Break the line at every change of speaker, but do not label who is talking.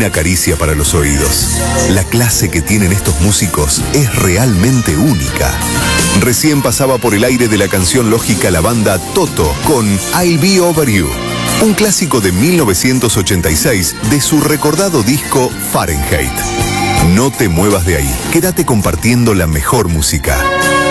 una caricia para los oídos. La clase que tienen estos músicos es realmente única. Recién pasaba por el aire de la canción lógica la banda Toto con I'll Be Over You, un clásico de 1986 de su recordado disco Fahrenheit. No te muevas de ahí, quédate compartiendo la mejor música.